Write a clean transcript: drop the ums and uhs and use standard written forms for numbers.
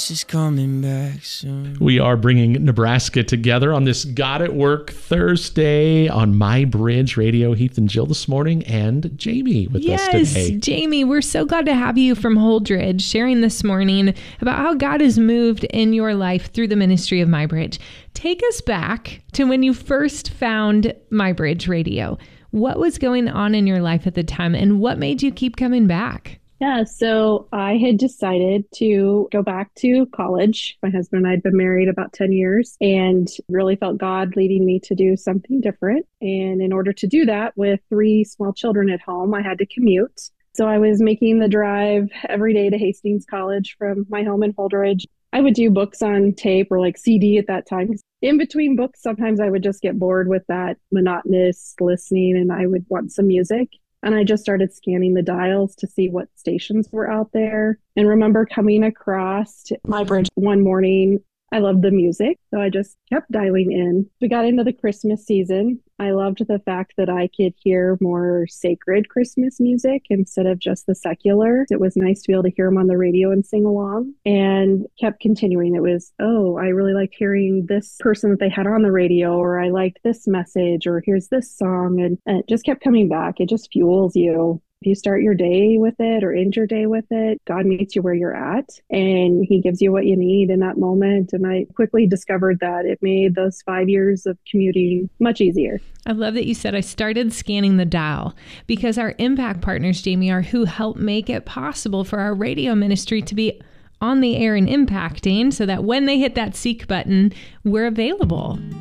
She's coming back soon. We are bringing Nebraska together on this God at Work Thursday on My Bridge Radio. Heath and Jill this morning, and Jamie with us today. Yes, Jamie, we're so glad to have you from Holdridge sharing this morning about how God has moved in your life through the ministry of My Bridge. Take us back to when you first found My Bridge Radio. What was going on in your life at the time, and what made you keep coming back? Yeah, so I had decided to go back to college. My husband and I had been married about 10 years and really felt God leading me to do something different. And in order to do that, with 3 small children at home, I had to commute. So I was making the drive every day to Hastings College from my home in Holdridge. I would do books on tape or like CD at that time. In between books, sometimes I would just get bored with that monotonous listening and I would want some music. And I just started scanning the dials to see what stations were out there. And remember coming across My Bridge one morning. I loved the music, so I just kept dialing in. We got into the Christmas season. I loved the fact that I could hear more sacred Christmas music instead of just the secular. It was nice to be able to hear them on the radio and sing along, and kept continuing. It was, oh, I really liked hearing this person that they had on the radio, or I liked this message, or here's this song. And it just kept coming back. It just fuels you. If you start your day with it or end your day with it, God meets you where you're at and he gives you what you need in that moment. And I quickly discovered that it made those 5 years of commuting much easier. I love that you said I started scanning the dial, because our impact partners, Jamie, are who help make it possible for our radio ministry to be on the air and impacting, so that when they hit that seek button, we're available.